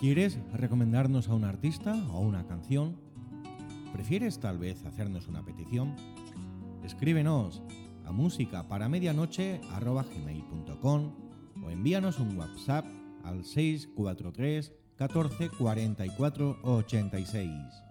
¿Quieres recomendarnos a un artista o una canción? ¿Prefieres tal vez hacernos una petición? Escríbenos a musicaparamedianoche@gmail.com o envíanos un WhatsApp al 643 14 44 86.